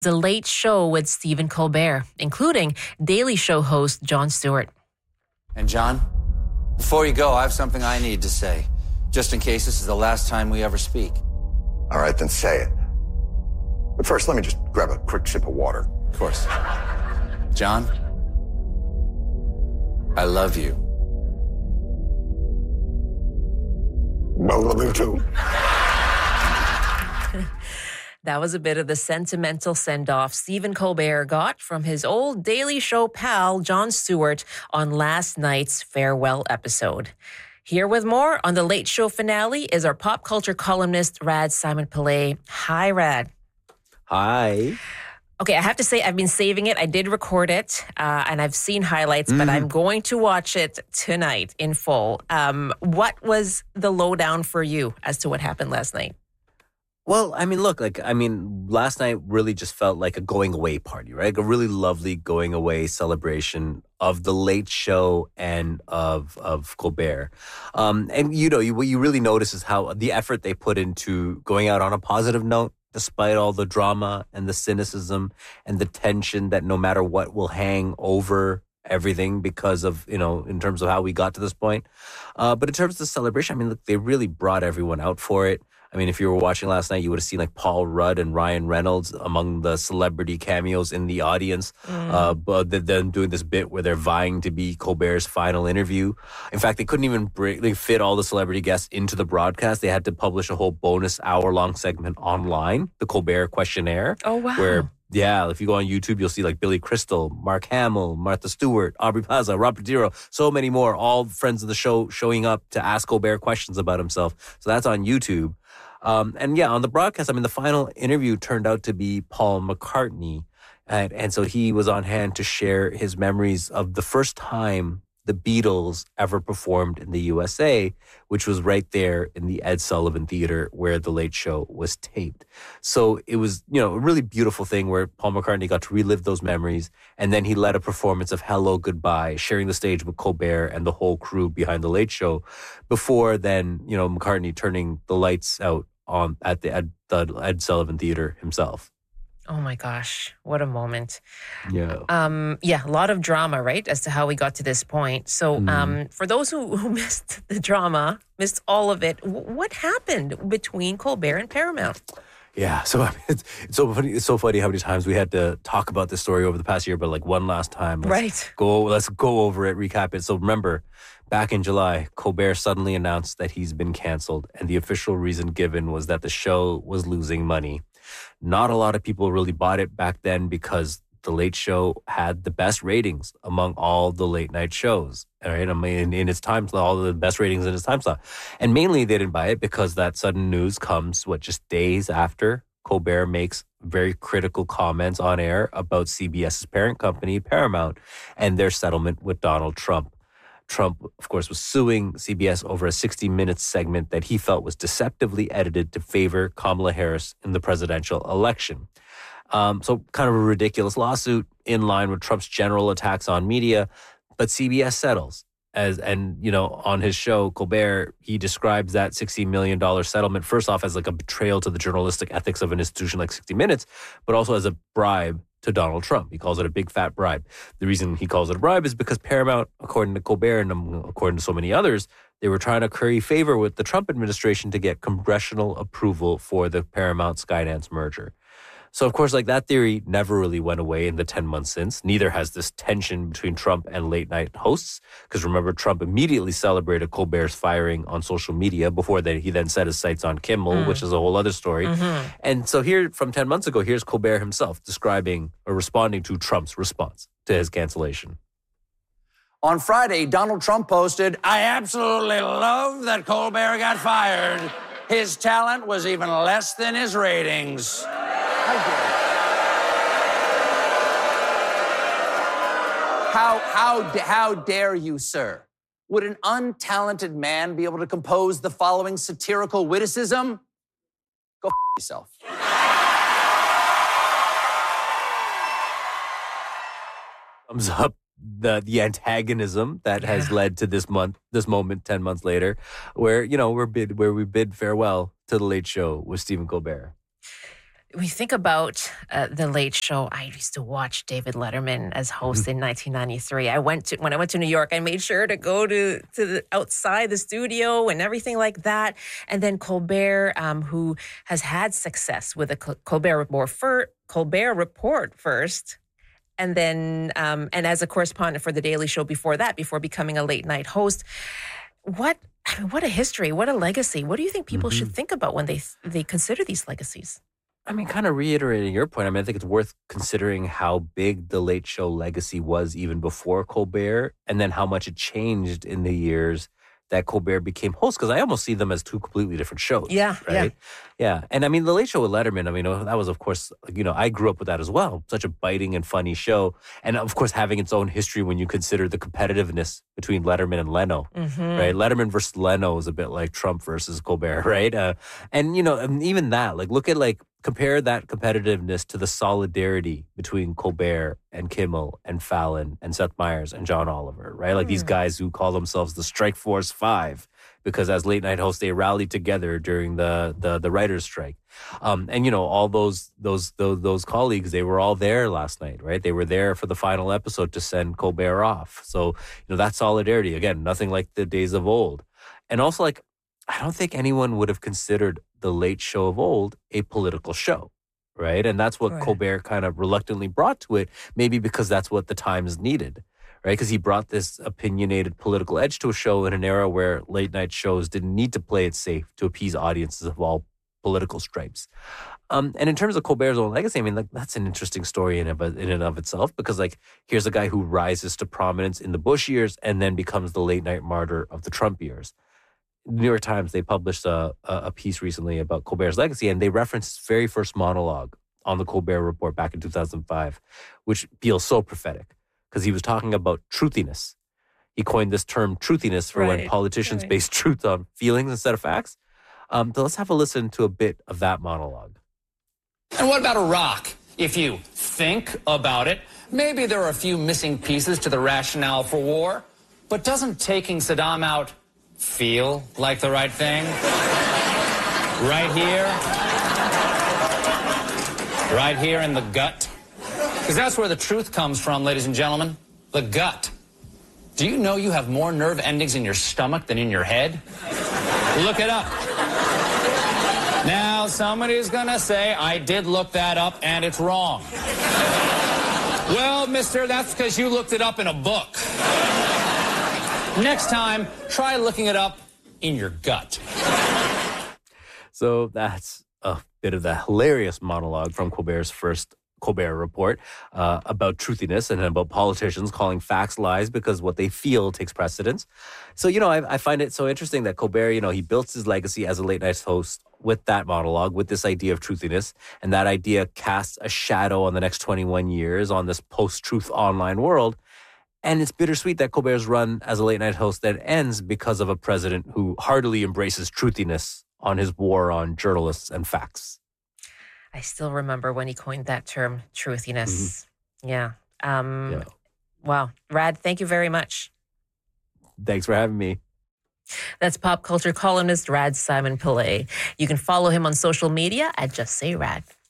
The Late Show with Stephen Colbert, including Daily Show host Jon Stewart. And John, before you go, I have something I need to say, just in case this is the last time we ever speak. All right, then say it. But first, let me just grab a quick sip of water. Of course. John, I love you. I love you too. That was a bit of the sentimental send-off Stephen Colbert got from his old Daily Show pal, Jon Stewart, on last night's farewell episode. Here with more on the Late Show finale is our pop culture columnist, Rad Simon-Pillay. Hi, Rad. Hi. Okay, I have to say I've been saving it. I did record it, and I've seen highlights, but I'm going to watch it tonight in full. What was the lowdown for you as to what happened last night? Well, last night really just felt like a going away party, right? Like a really lovely going away celebration of the Late Show and of Colbert. And what you really notice is how the effort they put into going out on a positive note, despite all the drama and the cynicism and the tension that no matter what will hang over everything because of, in terms of how we got to this point. But in terms of the celebration, look, they really brought everyone out for it. If you were watching last night, you would have seen like Paul Rudd and Ryan Reynolds among the celebrity cameos in the audience. But them doing this bit where they're vying to be Colbert's final interview. In fact, they couldn't even fit all the celebrity guests into the broadcast. They had to publish a whole bonus hour-long segment online, the Colbert Questionnaire. Oh, wow. Where, if you go on YouTube, you'll see like Billy Crystal, Mark Hamill, Martha Stewart, Aubrey Plaza, Robert De Niro, so many more, all friends of the show showing up to ask Colbert questions about himself. So that's on YouTube. On the broadcast, the final interview turned out to be Paul McCartney. And so he was on hand to share his memories of the first time the Beatles ever performed in the USA, which was right there in the Ed Sullivan Theater where The Late Show was taped. So it was, a really beautiful thing where Paul McCartney got to relive those memories. And then he led a performance of Hello, Goodbye, sharing the stage with Colbert and the whole crew behind The Late Show before then, McCartney turning the lights out at the Ed Sullivan Theater himself. Oh my gosh, what a moment. Yeah. A lot of drama, right, as to how we got to this point. So for those who missed the drama, missed all of it, what happened between Colbert and Paramount? Yeah, so it's so funny. It's so funny how many times we had to talk about this story over the past year, but like one last time. Let's go over it, recap it. So remember, back in July, Colbert suddenly announced that he's been canceled, and the official reason given was that the show was losing money. Not a lot of people really bought it back then because The Late Show had the best ratings among all the late night shows. All right, in its time slot, all the best ratings in its time slot. And mainly they didn't buy it because that sudden news comes, just days after Colbert makes very critical comments on air about CBS's parent company, Paramount, and their settlement with Donald Trump. Trump, of course, was suing CBS over a 60 Minutes segment that he felt was deceptively edited to favor Kamala Harris in the presidential election. So kind of a ridiculous lawsuit in line with Trump's general attacks on media, but CBS settles. On his show, Colbert, he describes that $60 million settlement, first off, as like a betrayal to the journalistic ethics of an institution like 60 Minutes, but also as a bribe to Donald Trump. He calls it a big fat bribe. The reason he calls it a bribe is because Paramount, according to Colbert and according to so many others, they were trying to curry favor with the Trump administration to get congressional approval for the Paramount-Skydance merger. So, of course, that theory never really went away in the 10 months since. Neither has this tension between Trump and late-night hosts. Because remember, Trump immediately celebrated Colbert's firing on social media before he then set his sights on Kimmel, which is a whole other story. And so here, from 10 months ago, here's Colbert himself describing or responding to Trump's response to his cancellation. On Friday, Donald Trump posted, "I absolutely love that Colbert got fired. His talent was even less than his ratings." How dare you, sir? Would an untalented man be able to compose the following satirical witticism? Go yourself. Thumbs up the antagonism that has led to this moment 10 months later, where we bid farewell to The Late Show with Stephen Colbert. We think about The Late Show. I used to watch David Letterman as host in 1993. When I went to New York, I made sure to go to the outside the studio and everything like that. And then Colbert, who has had success with the Colbert Report first. And then, and as a correspondent for The Daily Show before that, before becoming a late night host. What a history, what a legacy. What do you think people should think about when they consider these legacies? I mean, kind of reiterating your point, I think it's worth considering how big the Late Show legacy was even before Colbert, and then how much it changed in the years that Colbert became host, because I almost see them as two completely different shows. Yeah, right? Yeah. And I mean, The Late Show with Letterman, that was, of course, I grew up with that as well. Such a biting and funny show. And, of course, having its own history when you consider the competitiveness between Letterman and Leno, right? Letterman versus Leno is a bit like Trump versus Colbert, right? And even that, look at, compare that competitiveness to the solidarity between Colbert and Kimmel and Fallon and Seth Meyers and John Oliver, right? These guys who call themselves the Strike Force 5, because as late night hosts, they rallied together during the writers' strike. And all those colleagues, they were all there last night, right? They were there for the final episode to send Colbert off. So, that solidarity, again, nothing like the days of old. And also, I don't think anyone would have considered The Late Show of old a political show, right? And that's what Colbert kind of reluctantly brought to it, maybe because that's what the Times needed, right? Because he brought this opinionated political edge to a show in an era where late night shows didn't need to play it safe to appease audiences of all political stripes. And in terms of Colbert's own legacy, that's an interesting story in and of itself, because here's a guy who rises to prominence in the Bush years and then becomes the late night martyr of the Trump years. New York Times, they published a piece recently about Colbert's legacy, and they referenced his very first monologue on the Colbert Report back in 2005, which feels so prophetic, because he was talking about truthiness. He coined this term truthiness for when politicians base truth on feelings instead of facts. So let's have a listen to a bit of that monologue. And what about Iraq? If you think about it, maybe there are a few missing pieces to the rationale for war, but doesn't taking Saddam out feel like the right thing? Right here in the gut. Because that's where the truth comes from, ladies and gentlemen. The gut. Do you know you have more nerve endings in your stomach than in your head? Look it up. Now, somebody's gonna say, I did look that up and it's wrong. Well, mister, that's because you looked it up in a book. Next time, try looking it up in your gut. So that's a bit of the hilarious monologue from Colbert's first Colbert Report about truthiness and about politicians calling facts lies because what they feel takes precedence. So, I find it so interesting that Colbert, he built his legacy as a late night host with that monologue, with this idea of truthiness, and that idea casts a shadow on the next 21 years on this post-truth online world. And it's bittersweet that Colbert's run as a late-night host then ends because of a president who heartily embraces truthiness on his war on journalists and facts. I still remember when he coined that term, truthiness. Yeah. Wow. Rad, thank you very much. Thanks for having me. That's pop culture columnist Rad Simon Pillay. You can follow him on social media at Just Say Rad.